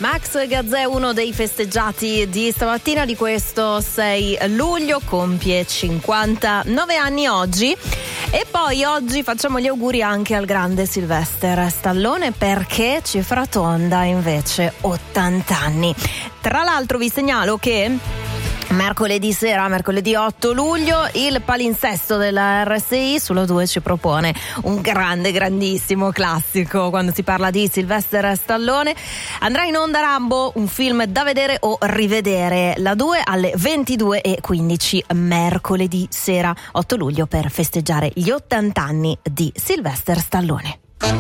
Max Gazzè, uno dei festeggiati di stamattina, di questo 6 luglio, compie 59 anni oggi. E poi oggi facciamo gli auguri anche al grande Sylvester Stallone, perché cifra tonda invece 80 anni. Tra l'altro vi segnalo che mercoledì sera, mercoledì 8 luglio, il palinsesto della RSI sulla 2 ci propone un grandissimo classico quando si parla di Sylvester Stallone. Andrà in onda Rambo, un film da vedere o rivedere, la 2 alle 22:15 mercoledì sera 8 luglio, per festeggiare gli 80 anni di Sylvester Stallone.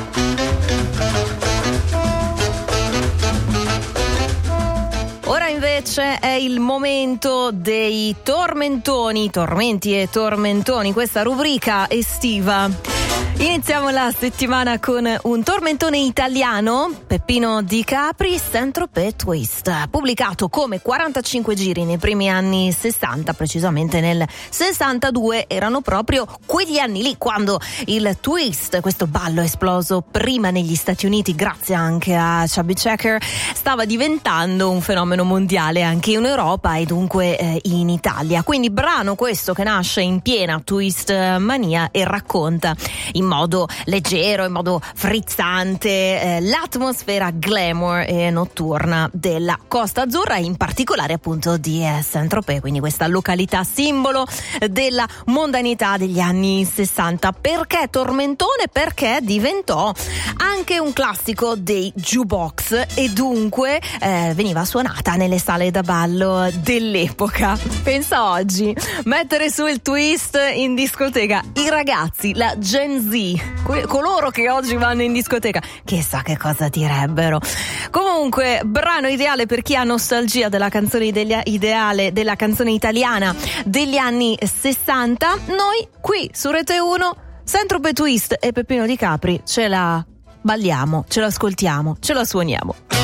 Ora invece è il momento dei tormenti e tormentoni, questa rubrica estiva. Iniziamo la settimana con un tormentone italiano, Peppino Di Capri, Saint-Tropez Twist, pubblicato come 45 giri nei primi anni 60, precisamente nel 62. Erano proprio quegli anni lì quando il twist, questo ballo esploso prima negli Stati Uniti grazie anche a Chubby Checker, stava diventando un fenomeno mondiale anche in Europa e dunque in Italia. Quindi brano questo che nasce in piena twist mania e racconta in modo leggero, in modo frizzante, l'atmosfera glamour e notturna della Costa Azzurra, in particolare appunto di Saint-Tropez, quindi questa località simbolo della mondanità degli anni 60. Perché tormentone? Perché diventò anche un classico dei jukebox e dunque veniva suonata nelle sale da ballo dell'epoca. Pensa oggi, mettere su il twist in discoteca, i ragazzi, la Gen Z, coloro che oggi vanno in discoteca, chissà che cosa direbbero. Comunque, brano ideale per chi ha nostalgia della canzone ideale, della canzone italiana degli anni 60. Noi qui su Rete 1, Saint-Tropez Twist e Peppino Di Capri ce la balliamo, ce la ascoltiamo, ce la suoniamo.